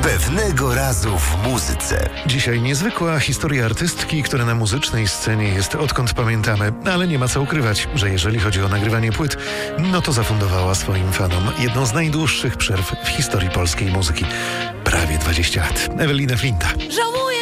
Pewnego razu w muzyce. Dzisiaj niezwykła historia artystki, która na muzycznej scenie jest odkąd pamiętamy, ale nie ma co ukrywać, że jeżeli chodzi o nagrywanie płyt, no to zafundowała swoim fanom jedną z najdłuższych przerw w historii polskiej muzyki. Prawie 20 lat. Ewelina Flinta. Żałuję,